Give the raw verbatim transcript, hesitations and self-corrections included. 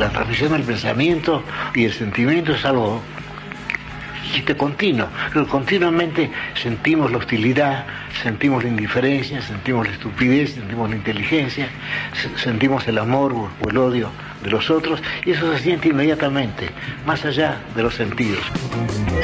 la transmisión del pensamiento y el sentimiento es algo continuo, pero continuamente sentimos la hostilidad, sentimos la indiferencia, sentimos la estupidez, sentimos la inteligencia, sentimos el amor o el odio de los otros, y eso se siente inmediatamente, más allá de los sentidos.